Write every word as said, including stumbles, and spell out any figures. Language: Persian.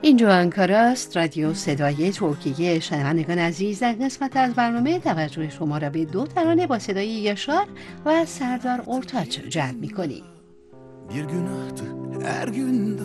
اینجا انکاراست، رادیو صدای ترکیه. شنوندگان عزیز، در قسمت از برنامه توجه شما را به دو ترانه با صدای یاشار و سردار اورتاچ جلب می‌کنیم. Bir günahtı her gün